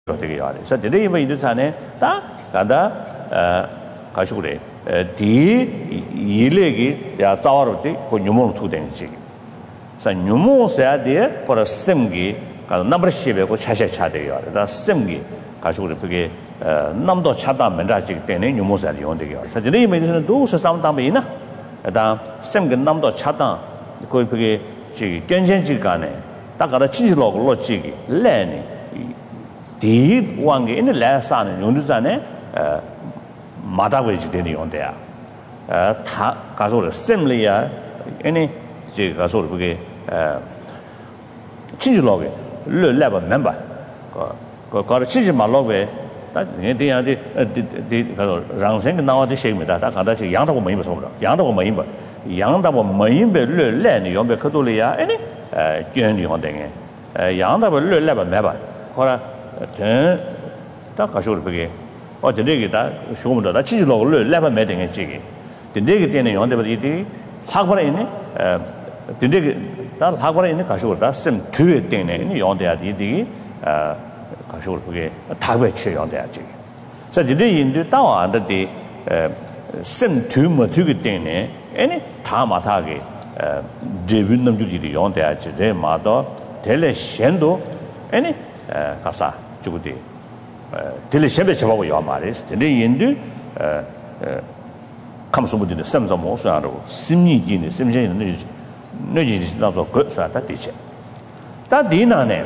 되게 야래. 그래서 되게 뭐 이렇잖아요. 다 간다 가시고래. 디 일레기 야 자와로데 그 뉴몬 투den지. 그래서 뉴몬 세아데 거라 셈기 가 넘버 10에 차셔 차대요. 다 셈기 가시고래 그게 남도 차다 면자지 때문에 뉴몬 세아 용되게. 그래서 되게 뭐 이제는 도서 상담이나 다 셈기 남도 차다 그게 지 견전지 간에 딱가다 진실로 로지기 레니 디 왕게 있는 레사는 용두자네 마다고지 되는 용대야 다 가서 셈리야 아니 제 가서 그게 진실로게 레버 멤버 그 진실 말로게 다 내대야지 가서 랑생 나와도 시입니다 다 가다지 양다고 뭐 입어서 양다고 뭐 입어 양다고 뭐 입에 레니 용배 그돌이야 아니 견이 혼댕에 양다고 레버 멤버 거라 딱 가서 그게 어제기다 쇼문다 진실로 레버 매딩에 지기 근데 때는 연대버디 학벌에 있네 근데 다 학벌에 있는 가서다 쌤 뒤에 때는 연대야디 가서 그게 답에 취해 연대야지 그래서 이제 인도 따와한데 쌤 뒤에 뒤에 때는 아니 다 마타게 데뷔 남주들이 연대야지 내 마도 텔레 셴도 아니 가사 주고디 텔레 셴베 잡고 요 말이스 근데 인도 감소부들의 셈서 모습으로 심리기는 심정이 너지 나서 그사다 되지 다 디나네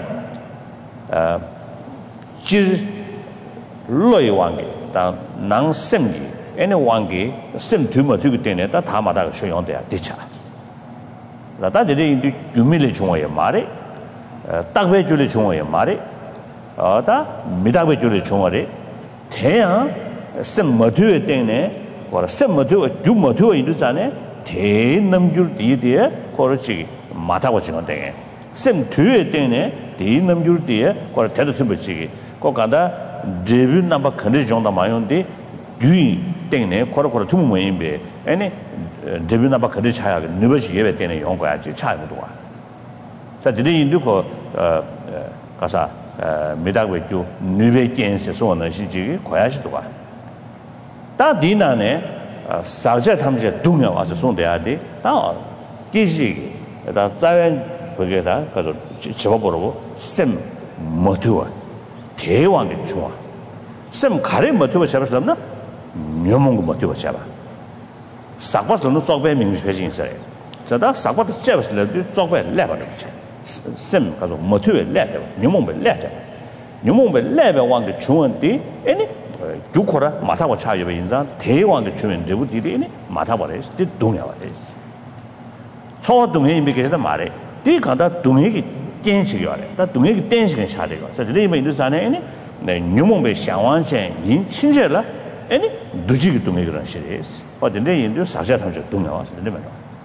지 로이 왕게 다 낭sem기 애네 왕게 셈 두머 두기 때문에 다 다마다 소용돼야 되자 다들이 인도 유밀의 중앙에 말에 딱배 줄의 중앙에 말에 다 미다배 줄의 중앙에 태양 셈 머두에 때문에 거라 셈머도 죽머도 이르잖아요. 대남줄 뒤에 거르지 마타고 지는데 셈 뒤에 때문에 대남줄 뒤에 거라 대도 셈버지기 거가다 데뷔 넘버 컨디 정도 마요인데 유이 때문에 거라 투무 모임be 아니 데뷔 넘버 컨디 차야 너버지 예배 때문에 용 거야지 차이도 와. 자 드리 인도 거 가사 미다고죠. 누베 겐스 소는 시지 거야지도 와. 다 디나네 사제 탐제 동요 와서 손대야지 다 기지 다 자연 거기에다 가서 집어보라고 셈 모두와 대왕의 중화 셈 가래 모두와 잡았으면 묘몽고 모두와 잡아 사과스는 쪽배 민주회진 있어요 저다 사과도 잡았으면 쪽배 레버를 셈 가서 모두에 레버 묘몽배 레버 묘몽배 레버 왕의 중원디 아니 주코라 마타고 차이베 인상 대왕의 주면 저부들이 마타버레스 디 동야와레스 초 동해 미게다 말에 디 간다 동해기 땡식이 와래 다 동해기 땡식은 샤데가 그래서 리메 인도산에 네 뉴몽베 샹완셴 인 친제라 아니 두지기 동해기란 시리스 어딘데 인도 사자탐저 동야와서 되면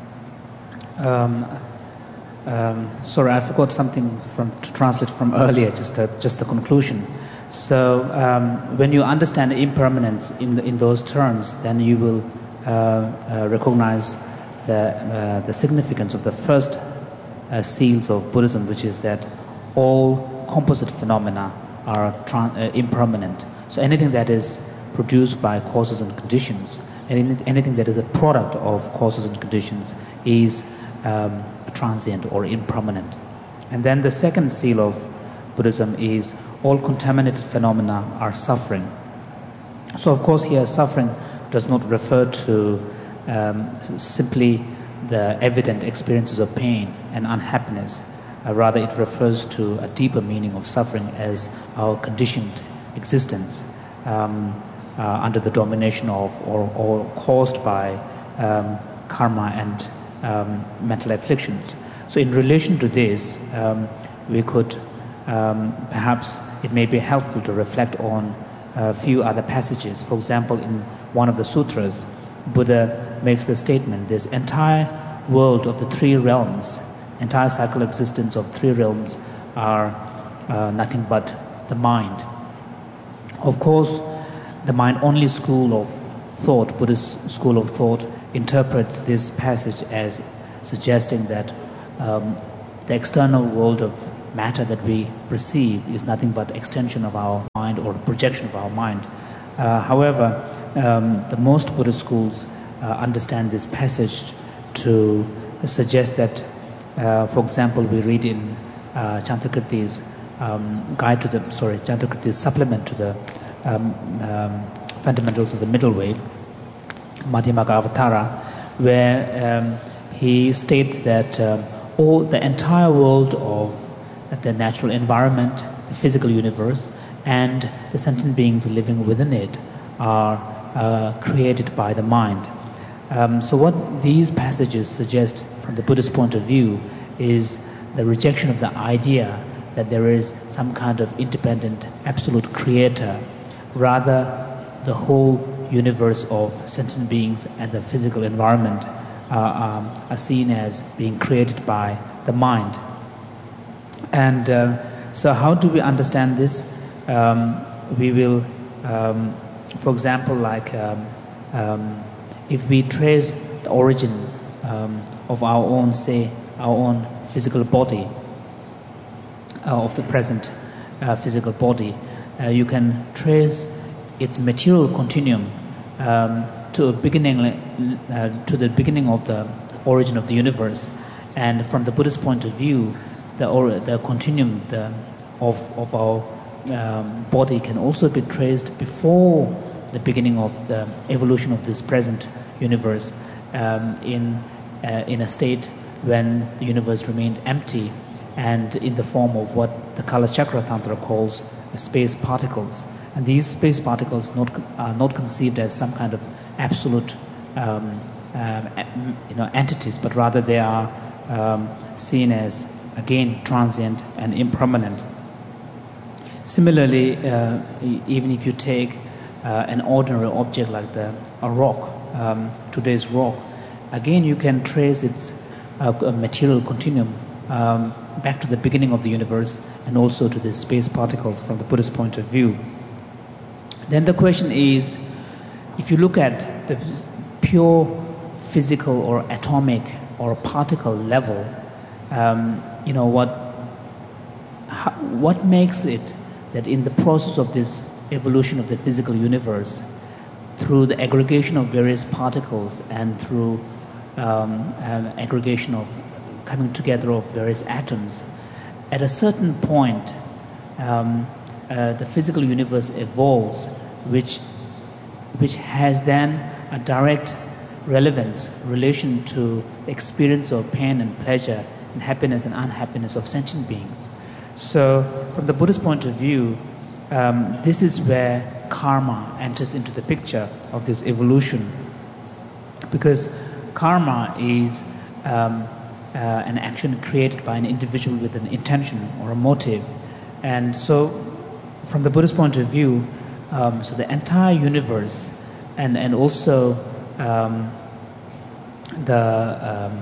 sorry, I forgot something to translate from earlier, just the conclusion. So when you understand impermanence in those terms, then you will recognize the significance of the first seals of Buddhism, which is that all composite phenomena are impermanent. So anything that is produced by causes and conditions, and anything that is a product of causes and conditions is transient or impermanent. And then the second seal of Buddhism is all contaminated phenomena are suffering. So of course here suffering does not refer to simply the evident experiences of pain and unhappiness. Rather it refers to a deeper meaning of suffering as our conditioned existence under the domination of or caused by karma and mental afflictions. So in relation to this, we could perhaps it may be helpful to reflect on a few other passages. For example, in one of the sutras, Buddha makes the statement, this entire world of the three realms, entire cycle existence of three realms are nothing but the mind. Of course, the mind-only school of thought, Buddhist school of thought, interprets this passage as suggesting that the external world of matter that we perceive is nothing but extension of our mind or projection of our mind. However, the most Buddhist schools understand this passage to suggest that, for example, we read in Chantakriti's Chantakriti's supplement to the Fundamentals of the Middle Way, Madhyamaka Avatara, where he states that the entire world of the natural environment, the physical universe, and the sentient beings living within it are created by the mind. So what these passages suggest from the Buddhist point of view is the rejection of the idea that there is some kind of independent, absolute creator. Rather, the whole universe of sentient beings and the physical environment are seen as being created by the mind. And so how do we understand this? We will, for example, if we trace the origin of our own physical body, of the present physical body, you can trace its material continuum to the beginning of the origin of the universe. And from the Buddhist point of view, the continuum of our body can also be traced before the beginning of the evolution of this present universe, in a state when the universe remained empty and in the form of what the Kalachakra Tantra calls space particles. And these space particles are not conceived as some kind of absolute entities, but rather they are seen as, again, transient and impermanent. Similarly, even if you take an ordinary object like a rock, today's rock, again you can trace its material continuum back to the beginning of the universe and also to the space particles from the Buddhist point of view. Then the question is, if you look at the pure physical or atomic or particle level, what makes it that in the process of this evolution of the physical universe, through the aggregation of various particles and through aggregation of coming together of various atoms, at a certain point the physical universe evolves, which has then a direct relation to the experience of pain and pleasure and happiness and unhappiness of sentient beings. So from the Buddhist point of view, this is where karma enters into the picture of this evolution, because karma is an action created by an individual with an intention or a motive. And so from the Buddhist point of view, so the entire universe and also the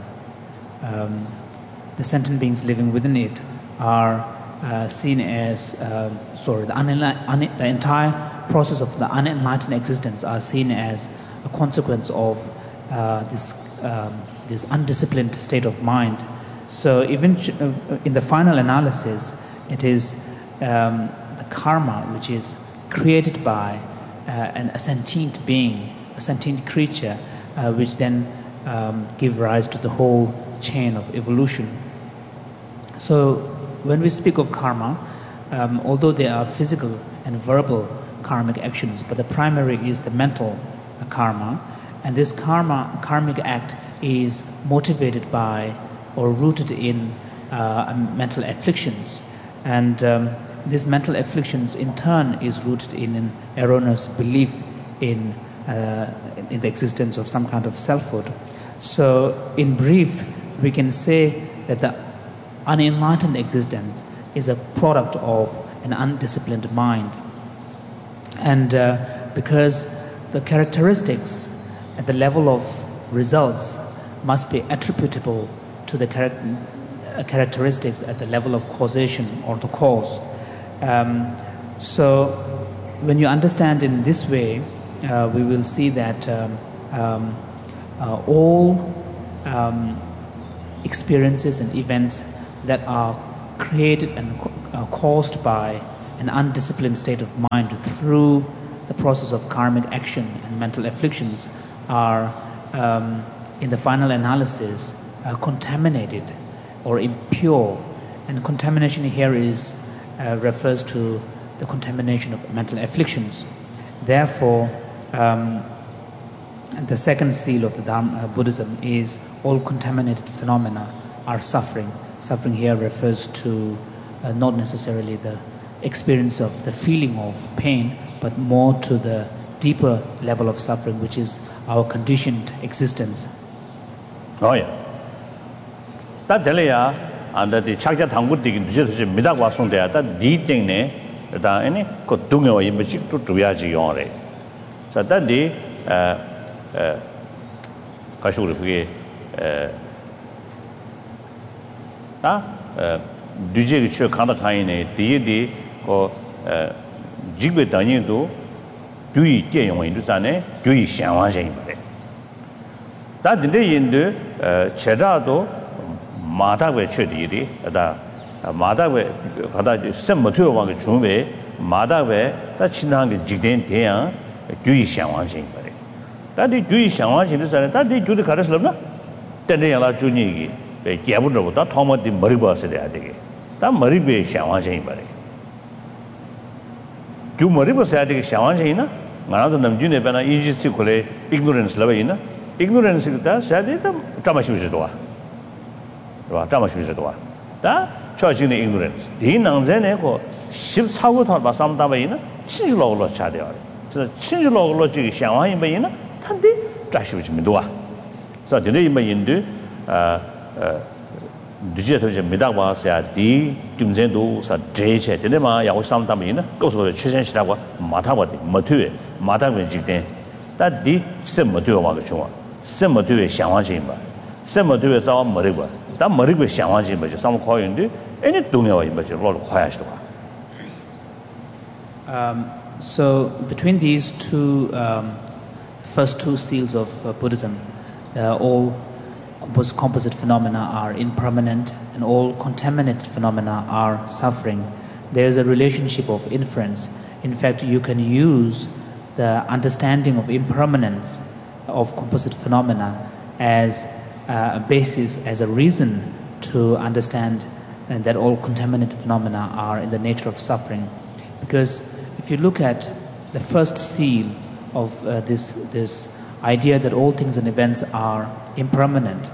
sentient beings living within it are seen as the entire process of the unenlightened existence are seen as a consequence of this undisciplined state of mind. So even in the final analysis, it is the karma which is created by a sentient being, a sentient creature, which then give rise to the whole chain of evolution. So when we speak of karma, although there are physical and verbal karmic actions, but the primary is the mental karma, and this karmic act is motivated by or rooted in mental afflictions, and these mental afflictions in turn is rooted in an erroneous belief in the existence of some kind of selfhood. So in brief, we can say that the unenlightened existence is a product of an undisciplined mind. And because the characteristics at the level of results must be attributable to the characteristics at the level of causation or the cause. So when you understand in this way, we will see that all experiences and events that are created and caused by an undisciplined state of mind through the process of karmic action and mental afflictions are, in the final analysis, contaminated or impure. And contamination here refers to the contamination of mental afflictions. Therefore, the second seal of the Buddhism is all contaminated phenomena are suffering. Suffering here refers to not necessarily the experience of the feeling of pain, but more to the deeper level of suffering, which is our conditioned existence. Oh yeah. That delaya under the Chakya Tangu digging just Midagwa Sundaya, that deeding that any could do no image to Tuyaji on. So that day, Kashuri, Dujig Chur Kandakaine, the or Jigbe Danido, Dui Gayon in Dusane, Dui Shanwajin. That the day in the Chedado, Madawe Chedi, that Madawe, some material one Chumbe, Madawe, that Chinang Jigden Tian, Dui Shanwajin. That the Dui Shanwajin, that they do the Karaslava, then they allow Juni, Gabudo, that Tom of the Mariba said that Maribe Shanwajin. Do Mariba said Shanwajina, another than Junipana, Egypt, ignorance lavina, ignorance said it, Tamashudoa. Tamashudoa. That charging the ignorance. Din and Zeneco, ships how thought about some Tavaina, change law Chadia. So change law logic Shanwai Bayina, Tandy, Tashish Midua. So today in Bayindu, Digital Midawa said, D. Kimzendo, Sadrache, Telema, Yawasam Tamina, goes to the Chishawa, Matawati, Matue, Matawa Jigden. That D. Sim Matua Wagachua, Sim Matue Shawanjimba, Sim Matue is our Mariba. That Mariba Shawanjimba, some call in do any Dunga, but a lot of quiet. So, between these two, first two seals of Buddhism, all composite phenomena are impermanent and all contaminated phenomena are suffering. There is a relationship of inference. In fact, you can use the understanding of impermanence of composite phenomena as a basis, as a reason to understand that all contaminated phenomena are in the nature of suffering. Because if you look at the first seal of this idea that all things and events are impermanent,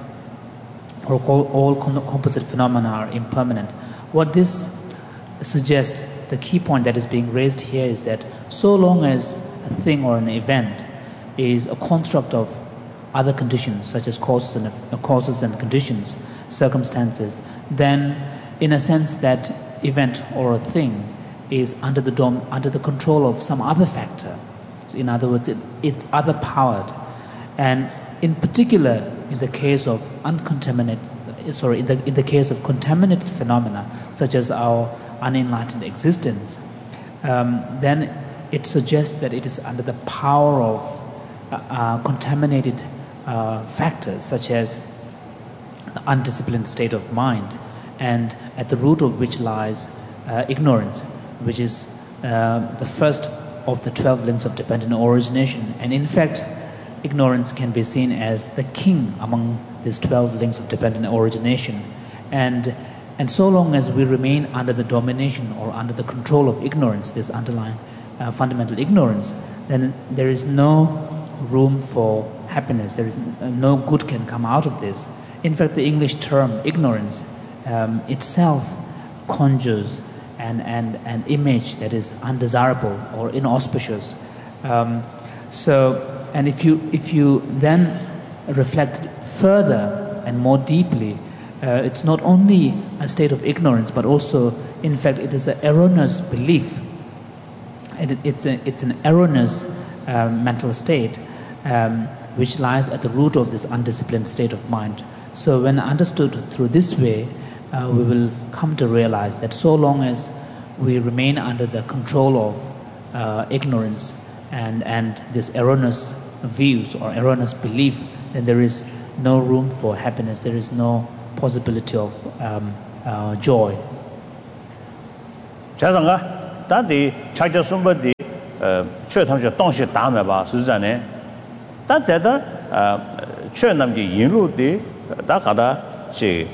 or all composite phenomena are impermanent, what this suggests, the key point that is being raised here is that so long as a thing or an event is a construct of other conditions, such as causes and conditions, circumstances, then in a sense that event or a thing is under the control of some other factor. So in other words, it's other powered. And in particular, in the case of in the case of contaminated phenomena, such as our unenlightened existence, then it suggests that it is under the power of contaminated factors, such as the undisciplined state of mind, and at the root of which lies ignorance, which is the first of the 12 links of dependent origination. And in fact, ignorance can be seen as the king among these 12 links of dependent origination. And so long as we remain under the domination or under the control of ignorance, this underlying fundamental ignorance, then there is no room for happiness. There is no good can come out of this. In fact, the English term ignorance itself conjures an image that is undesirable or inauspicious. And if you then reflect further and more deeply, it's not only a state of ignorance, but also, in fact, it is an erroneous belief. And it's an erroneous mental state which lies at the root of this undisciplined state of mind. So when understood through this way, we will come to realize that so long as we remain under the control of ignorance and this erroneous views or erroneous belief, then there is no room for happiness. There is no possibility of joy. 자상가 다디 차자 숨버디 최 탐시 동시 다음에 봐实际上呢 다대다 최 남기 인루디 다 가다 시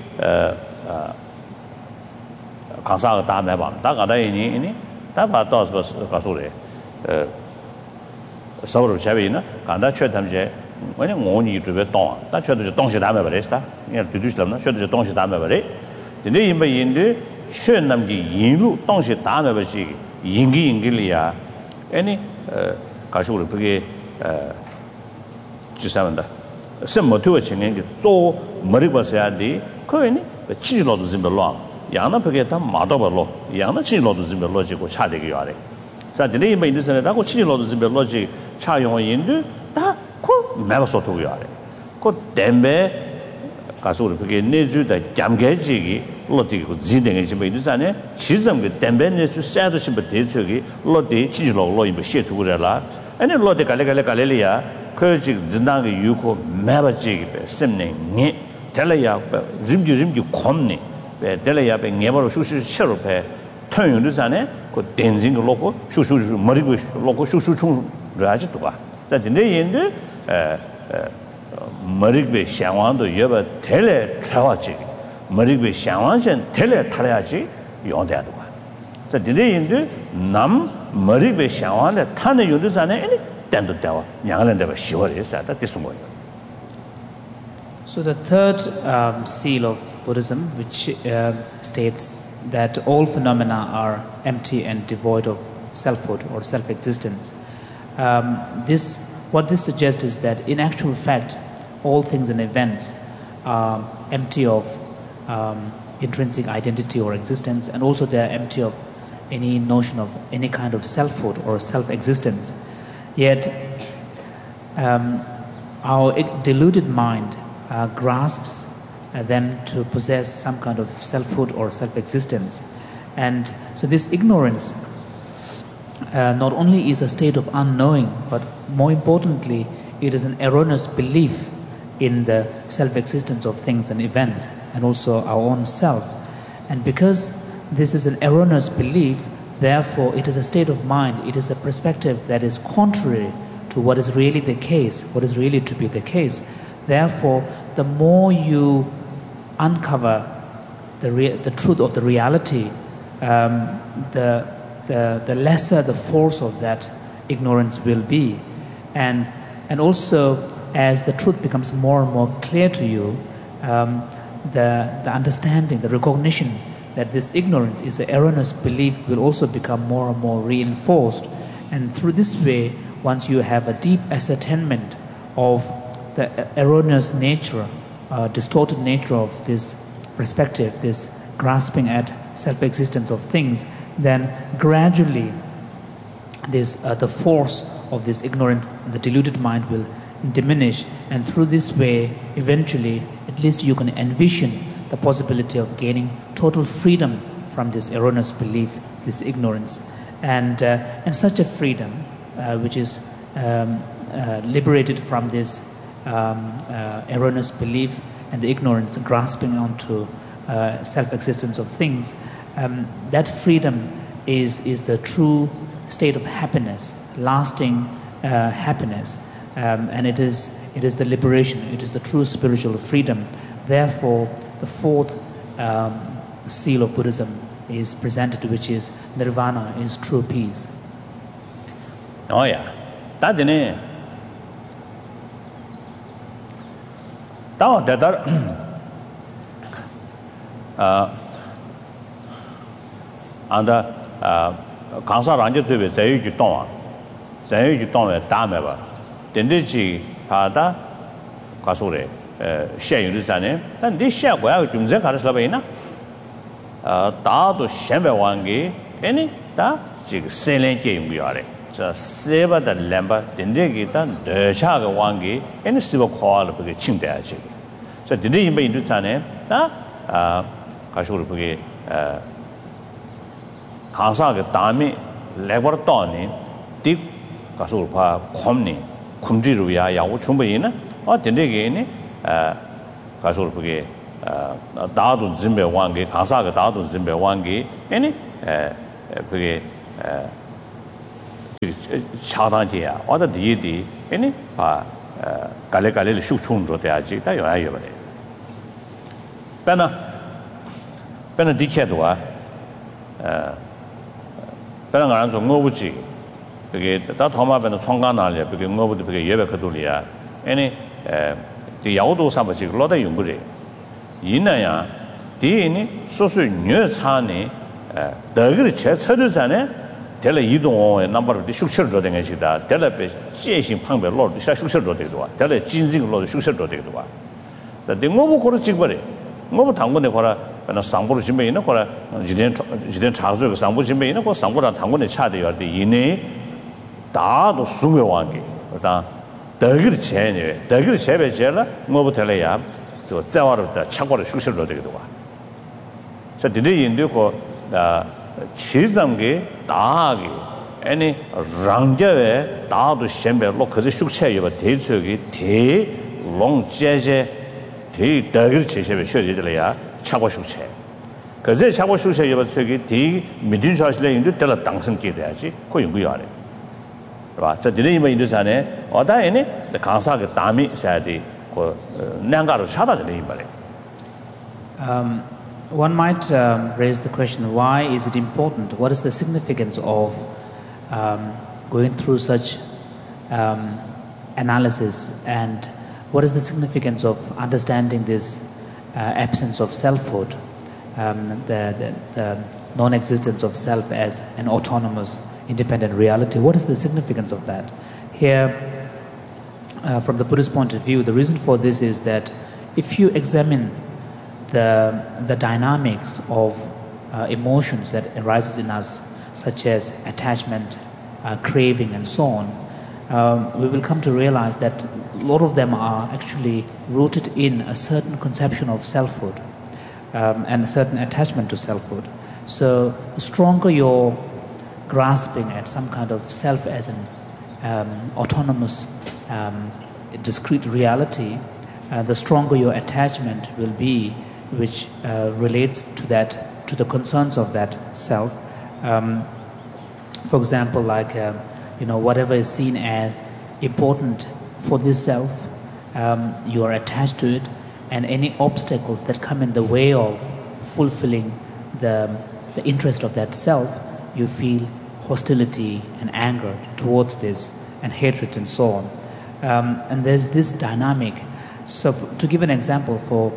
강사가 다음에 봐 다 가다 이니 다 봐도 가서래 서로 잡이나 간다 최 탐시 왜냐 원이 주베 동 다 최도 동시 다음에 버렸다 이 뒤뒤sl럼나 최도 동시 다음에 버려 근데 이제 인데 최 남기 인루 동시 다음에 버시 인기리야 아니 가시고 그게 지사한다什么都情人做머리 버셔야 돼 그거니 지로도 좀 별로 양나 그게 다 마도 별로 양나 지로도 좀 별로 지고 차대기 와래 자 근데 이 인도에서 나고 지로도 좀 별로 지 차용 인도 다그 매버서도 와래 그 댐베 가서 그게 내주다 잠개지기 로디고 진행이 좀 인도산에 지점 그 댐베 내주 싸도 싶어 대처기 로디 지로 로이 셰투고라 아니 로디 갈래리야 그 지금 진단의 유고 매버지기 셈네 텔레야 림지 콤네 텔레야 배 네버로 슈슈 셔로페 통용도산에 그 댄징 로고 슈슈 머리고 로고 슈슈 총 라지 도가 자 근데 인데 머리배 상황도 여바 텔레 차와지 머리배 상황선 텔레 타야지 용대도 봐. 자 근데 인데 남 머리배 상황에 타는 요도산에 아니 댄도 되와 양을는데 시월에서 됐은 거예요. So the third seal of Buddhism, which states that all phenomena are empty and devoid of selfhood or self-existence. What this suggests is that in actual fact, all things and events are empty of intrinsic identity or existence, and also they are empty of any notion of any kind of selfhood or self-existence. Yet, our deluded mind grasps them to possess some kind of selfhood or self-existence. And so this ignorance not only is a state of unknowing, but more importantly, it is an erroneous belief in the self-existence of things and events, and also our own self. And because this is an erroneous belief, therefore it is a state of mind, it is a perspective that is contrary to what is really the case, what is really to be the case. Therefore, the more you uncover the truth of the reality, the lesser the force of that ignorance will be. And also, as the truth becomes more and more clear to you, the understanding, the recognition that this ignorance is an erroneous belief will also become more and more reinforced. And through this way, once you have a deep ascertainment of the erroneous nature, distorted nature of this perspective, this grasping at self-existence of things, then gradually the force of this ignorant, the deluded mind will diminish, and through this way, eventually, at least you can envision the possibility of gaining total freedom from this erroneous belief, this ignorance, and such a freedom, which is liberated from this erroneous belief and the ignorance grasping onto self-existence of things, that freedom is the true state of happiness, lasting happiness, and it is the liberation, it is the true spiritual freedom. Therefore, the fourth seal of Buddhism is presented, which is nirvana, is true peace. Oh yeah, that's it. Now that and 강사 란제 되게 자유주 동안 다음에 봐. 된대지 하다 가소래 셰유르산에 근데 셰고야 좀 가르쳐 봐이나 다도 셴배왕게 아니 다 지금 셀렌게 임이야래 저 세바다 램바 된대기다 대차가 왕게 아니 스버 코알 그게 칭대야지 저 된대 임배 인도산에 다 가소를 그게 강사가 다음에 레버를 떠니 딕 가서 봐 콤니 콤지루야 야고 충분히는 된대게니 가서 그게 다도 짐배 왕게 강사가 다도 짐배 왕게 아니 그게 차단제야 어디 뒤에 아니 봐 갈래갈래를 슉충으로 돼야지 다 요아요 그래 배나 디케도와 배나 가는 좀 뭐부지 그게 다 도마변의 총관날이야 그게 뭐부터 그게 예배거돌이야 아니 이 야오도 사버지 로다 용거래 이나야 디니 소수 녀차네 더그를 제처르잖아 델레 이동의 넘버를 슉셔로 된 것이다 델레 제신 방배로 슉셔로 되기도 와 델레 진징으로 슉셔로 되기도 와 그래서 내가 거를 찍버려 뭐 당근에 거라 나 상부로 집에 있는 거라 지된 차주가 상부 집에 있는 거 상부랑 당근에 차대요 돼 이내 다도 수고 완게 그다 더그를 제네 더그를 제배 제라 뭐 델레야 저 자와로다 차고를 슉셔로 되기도 와 그래서 디데 인도고 지상게 다하게 아니 랑제에 다도 셴베로 그저 숙체여 대적이 대롱제제 대덕을 제시해 쉬어지들이야 차고 숙체 그저 차고 숙체여 저기 대 미딘샤실에 인도 될 당선게 돼야지 그 연구야 돼 봐. 저 디레이면 인도산에 어다에네 강사가 담이 사야지 그 난가로 차다 되는 말이야. One might raise the question, why is it important? What is the significance of going through such analysis, and what is the significance of understanding this absence of selfhood, the non-existence of self as an autonomous, independent reality? What is the significance of that? Here, from the Buddhist point of view, the reason for this is that if you examine the dynamics of emotions that arises in us, such as attachment, craving, and so on, we will come to realize that a lot of them are actually rooted in a certain conception of selfhood and a certain attachment to selfhood. So the stronger you're grasping at some kind of self as an autonomous, discrete reality, the stronger your attachment will be, which relates to that, to the concerns of that self. For example, like whatever is seen as important for this self, you are attached to it, and any obstacles that come in the way of fulfilling the interest of that self, you feel hostility and anger towards this, and hatred and so on. And there's this dynamic. So to give an example, for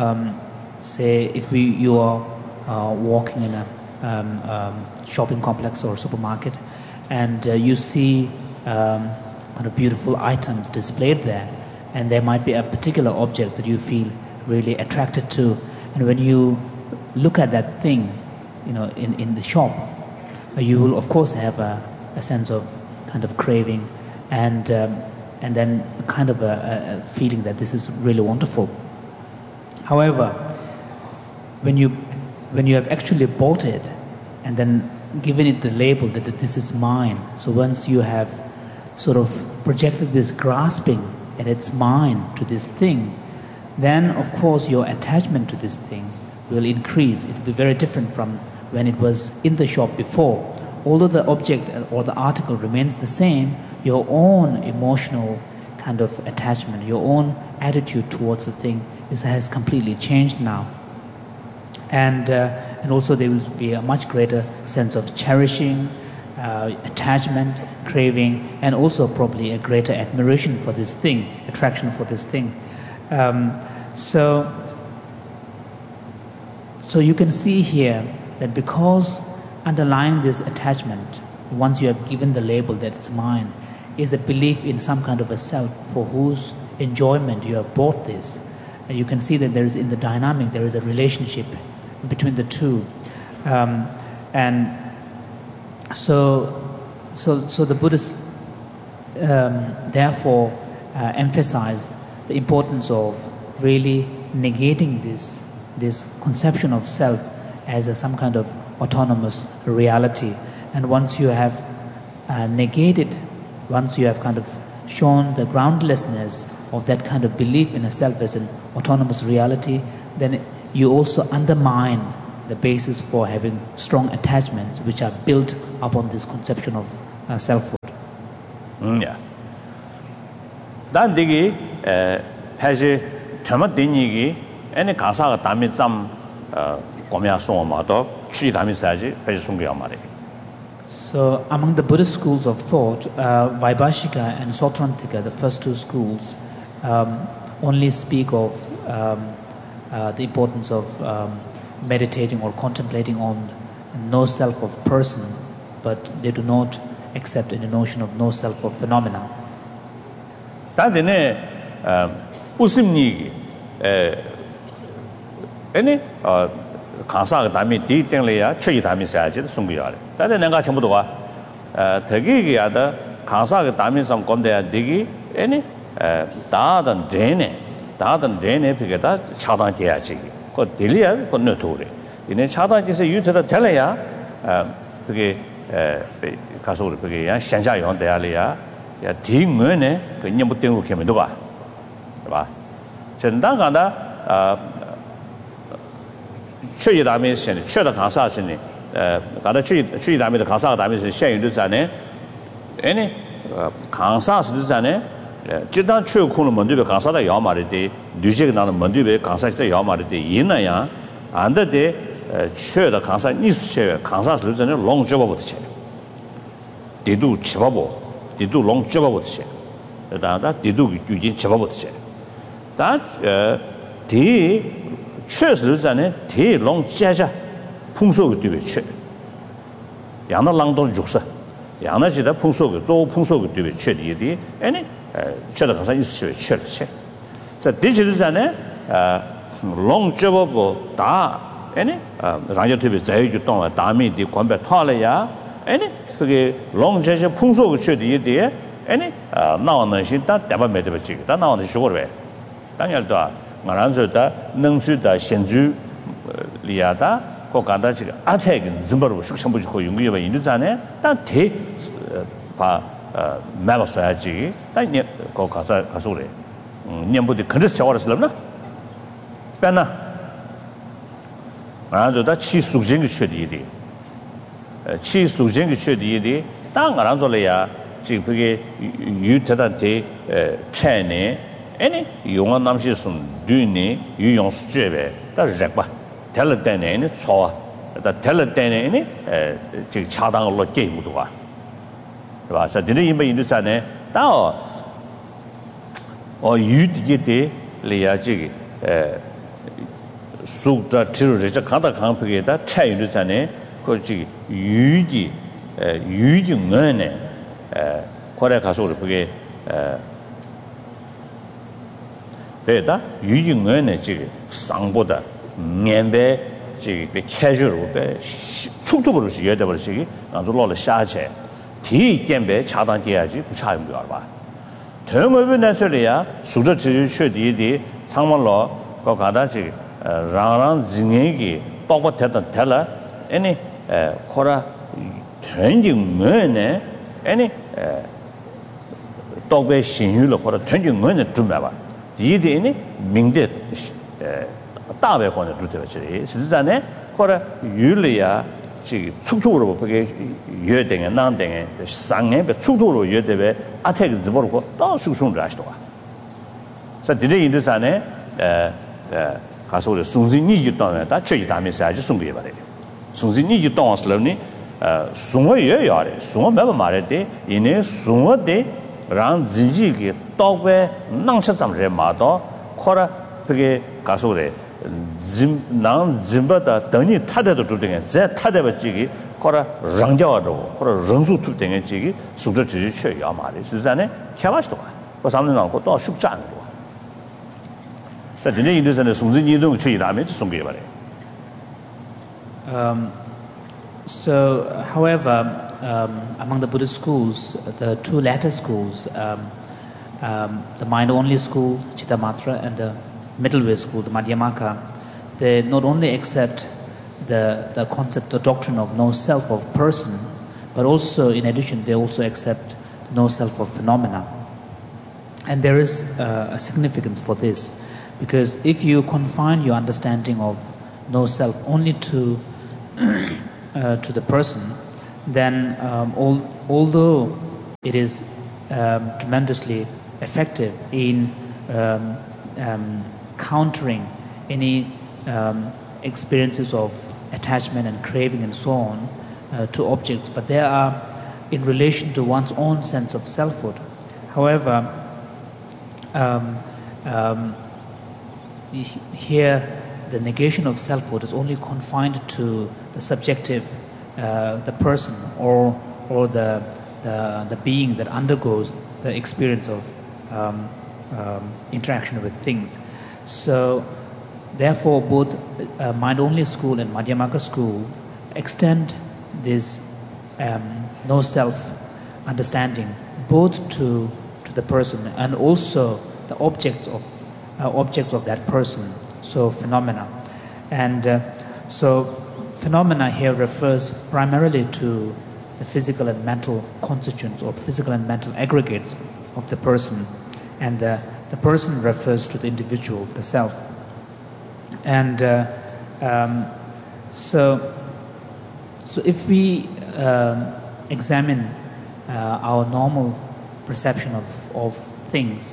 say if you are walking in a shopping complex or supermarket, and you see kind of beautiful items displayed there, and there might be a particular object that you feel really attracted to, and when you look at that thing, in the shop, you will of course have a sense of kind of craving, and then kind of a feeling that this is really wonderful. However, when you have actually bought it and then given it the label that this is mine, so once you have sort of projected this grasping and it's mine to this thing, then of course your attachment to this thing will increase. It will be very different from when it was in the shop before. Although the object or the article remains the same, your own emotional kind of attachment, your own attitude towards the thing has completely changed now. And also there will be a much greater sense of cherishing, attachment, craving, and also probably a greater admiration for this thing, attraction for this thing. So you can see here that because underlying this attachment, once you have given the label that it's mine, is a belief in some kind of a self for whose enjoyment you have bought this. And you can see that there is, in the dynamic, there is a relationship between the two. And so the Buddhists therefore emphasize the importance of really negating this conception of self as some kind of autonomous reality. And once you have negated, once you have kind of shown the groundlessness of that kind of belief in a self as an autonomous reality, then you also undermine the basis for having strong attachments which are built upon this conception of selfhood. Yeah. Dan digi phaji thama denigi ene kasa ga dami sam komya so ma do chi dami saji phaji sungya mare. So among the Buddhist schools of thought, Vaibhashika and Sautrantika, the first two schools, only speak of the importance of meditating or contemplating on no self of person, but they do not accept any notion of no self of phenomena. Tadine usimni ene kansa dami di tengle ya chyi dami saji sungya re. Tade nanga chombu do wa thagi ya da kansa dami sam komde ya digi ene dadan dene pige da chadan tiya chi ko diliya ko no tore ine chadan ji se yuta da tele ya pige kaso re pige ya xianja yong de ya le ya di ngwe ne ke nyem bu ting lu keme do ba ba chen da ga da chyi dami sen chyi da kansa sen ne ga da chyi dami da kansa dami sen xian yu de zan ne ene kansa su de zan ne 지단 최고는 먼저 강사다 야마르데 뉴제가 나는 먼저 강사시다 야마르데 이나야 안데데 최다 강사 니스체 강사를 전에 롱저버부터 쳐 디두 치바보 디두 롱저버부터 쳐 다다 디두 규진 치바부터 쳐다디 최를 전에 디 롱자자 풍속을 뒤에 쳐 양나 랑돈 죽서 양나지다 풍속을 조 풍속을 뒤에 쳐디디 아니 chöda kansa isu chöda che. Sa digital zane long job da ene rangja tebe zayu ju tong da mi di kwambe thale ya ene 그게 long jeje 풍소 그 chöda yede ene 나오는 신다 대바 매대 버지 다 나오는 쇼거 왜 당연히 다 말한서다 능수다 현주 리아다 고 간다 지금 아체긴 짐버로 숙성부지 고 용기에 인도자네 다대바 매버서야지 다니 거 가서 그래 년부터 그래서 저거를 빼나 말한서다 치수증이缺的 치수증이缺的 当然说了呀지금 그게 유태단테 체내 아니 용한 남시 순 뒤니 유용 수제베 다 렉바 텔 때네 초 다 텔 때네 지금 차당을 게임도 와吧？是的，因为印度山呢，到雨季的里呀，这个苏的就是这看到看不给他参与的山呢，或这个雨季我呢，过来看说的不给对的，雨季我呢这个上坡的面白这个开水路呗，速度不是有点不是个，然后落了下去。티 겜베 차단돼야지 부차는 거 알아. 대응업에 내서리야 수저 지주 최디디 상말로 거 가다지 랑랑 진행이 똑같았던 텔라 아니 코라 전증면에 아니 똑배 신유로 코라 전증면에 좀 봐. 디디니 민데大外观的主体是实际上呢코라 유리야 지 속도로 보게 여대게 난대게 상에 속도로 여대베 아택 집어고 또 숙성을 하시도록. 자, 디데 인도산에 가서를 송진이 있다면 다 저희 다음에 사지 송게 봐요. 송진이 있다면서는 송어예요. 송어 매번 말했대. 이내 송어대 랑 진지게 떡에 낭차잠을 마도 코라 그게 가서래 난 짐바다 더니 타대도 주등에 제 타대버지기 거라 랑자와도 거라 런수 투등에 지기 수저 지지 최야 말이实际上呢 캐바시도 그 사람들 나고 또 숙자는 거. 자, 근데 인도에서는 송진 이동 최이라면 송게 말해. So however among the Buddhist schools the two latter schools the mind only school Chittamatra and the middle way school, the Madhyamaka, they not only accept the concept, the doctrine of no self of person, but also, in addition, they also accept no self of phenomena. And there is a significance for this, because if you confine your understanding of no self only to the person, then although it is tremendously effective in countering any experiences of attachment and craving and so on to objects, but they are in relation to one's own sense of selfhood. However, here the negation of selfhood is only confined to the subjective, the person or the being that undergoes the experience of interaction with things. So therefore both mind-only school and Madhyamaka school extend this no self understanding both to the person and also the objects of that person, so phenomena. And so phenomena here refers primarily to the physical and mental constituents or physical and mental aggregates of the person, and the person refers to the individual, the self. And so if we examine our normal perception of things,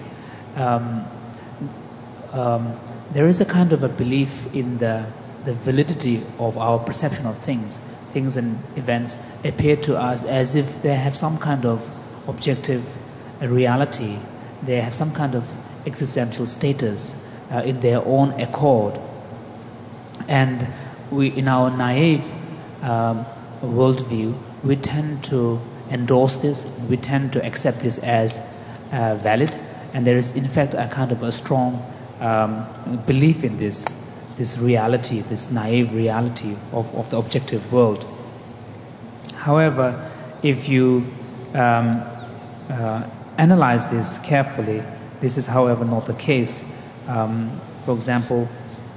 there is a kind of a belief in the validity of our perception of things. Things and events appear to us as if they have some kind of objective reality. They have some kind of existential status in their own accord. And we, in our naive worldview, we tend to endorse this, we tend to accept this as valid, and there is in fact a kind of a strong belief in this reality, this naive reality of the objective world. However, if you analyze this carefully, this is however not the case. For example,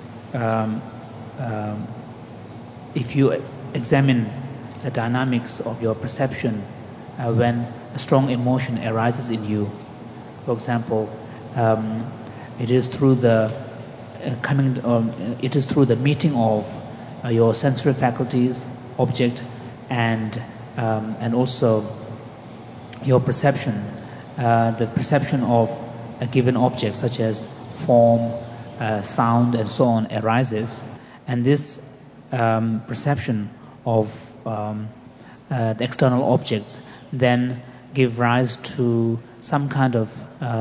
if you examine the dynamics of your perception when a strong emotion arises in you, for example, it is through the meeting of your sensory faculties, object, and also your perception, the perception of a given object such as form, sound, and so on arises, and this perception of the external objects then give rise to some kind of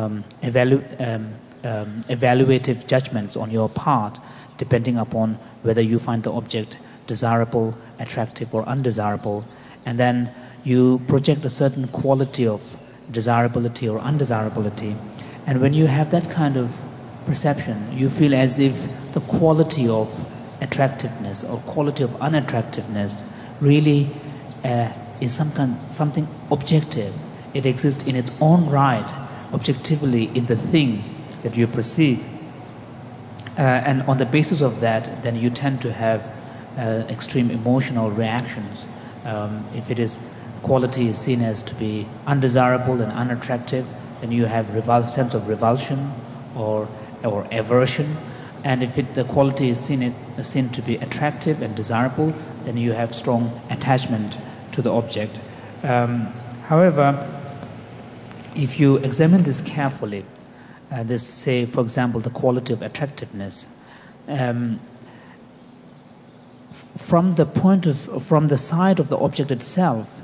evaluative judgments on your part, depending upon whether you find the object desirable, attractive, or undesirable, and then you project a certain quality of desirability or undesirability. And when you have that kind of perception, you feel as if the quality of attractiveness or quality of unattractiveness really is something objective. It exists in its own right, objectively, in the thing that you perceive. And on the basis of that, then you tend to have extreme emotional reactions. If it is quality is seen as to be undesirable and unattractive, then you have sense of revulsion or aversion. And if the quality is seen to be attractive and desirable, then you have strong attachment to the object. However, if you examine this carefully, this, say, for example, the quality of attractiveness, from the side of the object itself,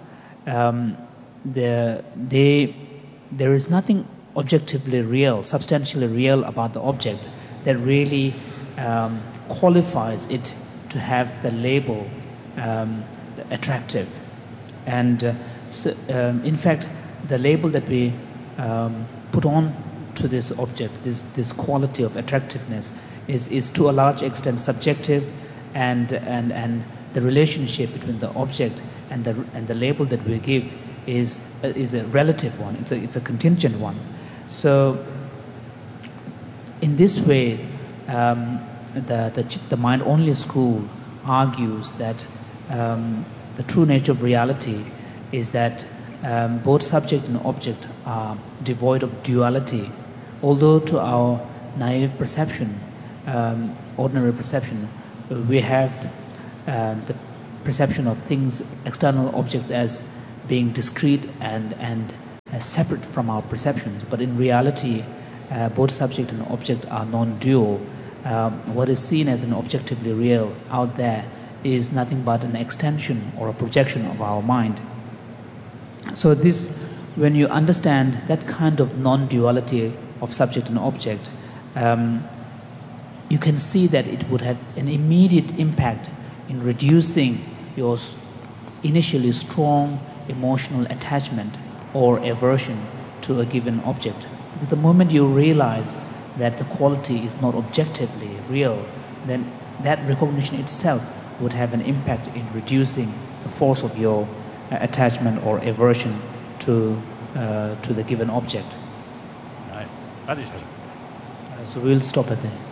there is nothing objectively real, substantially real about the object that really qualifies it to have the label attractive. And in fact, the label that we put on to this object, this quality of attractiveness, is to a large extent subjective, and the relationship between the object and the label that we give is a relative one. It's a contingent one. So in this way, the mind-only school argues that the true nature of reality is that both subject and object are devoid of duality, although to our naive perception, ordinary perception, we have the perception of things, external objects, as being discrete and separate from our perceptions. But in reality, both subject and object are non-dual. What is seen as an objectively real out there is nothing but an extension or a projection of our mind. So this, when you understand that kind of non-duality of subject and object, you can see that it would have an immediate impact in reducing your initially strong emotional attachment or aversion to a given object. Because the moment you realize that the quality is not objectively real, then that recognition itself would have an impact in reducing the force of your attachment or aversion to the given object. So we'll stop at there.